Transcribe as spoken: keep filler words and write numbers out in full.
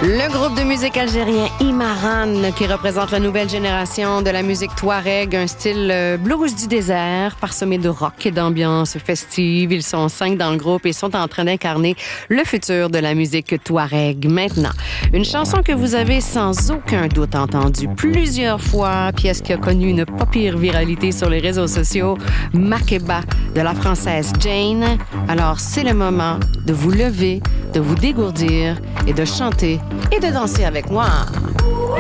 Le groupe de musique algérien Imaran, qui représente la nouvelle génération de la musique touareg, un style blues du désert, parsemé de rock et d'ambiance festive. Ils sont cinq dans le groupe et sont en train d'incarner le futur de la musique touareg. Maintenant, une chanson que vous avez sans aucun doute entendue plusieurs fois, pièce qui a connu une pas pire viralité sur les réseaux sociaux, Makeba de la française Jane. Alors, c'est le moment de vous lever, de vous dégourdir et de chanter et de danser avec moi.